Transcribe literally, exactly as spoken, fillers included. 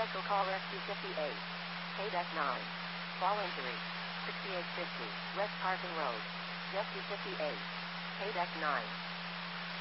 Medical call rescue fifty-eight. K-Deck nine. Fall injury. sixty-eight fifty. West Carson Road. Rescue fifty-eight. K-Deck nine.